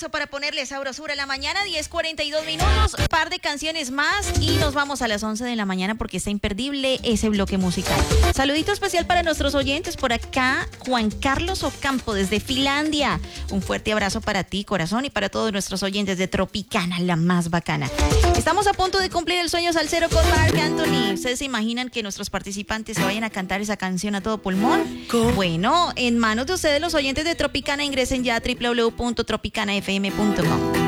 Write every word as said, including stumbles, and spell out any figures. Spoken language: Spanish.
abrazo para ponerle sabrosura a la mañana, diez cuarenta y dos minutos, par de canciones más y nos vamos a las once de la mañana porque está imperdible ese bloque musical. Saludito especial para nuestros oyentes por acá, Juan Carlos Ocampo desde Finlandia. Un fuerte abrazo para ti, corazón, y para todos nuestros oyentes de Tropicana, la más bacana. Estamos a punto de cumplir el sueño salsero con Marc Anthony. ¿Ustedes se imaginan que nuestros participantes se vayan a cantar esa canción a todo pulmón? Bueno, en manos de ustedes los oyentes de Tropicana, ingresen ya a doble u doble u doble u punto tropicana f m punto com.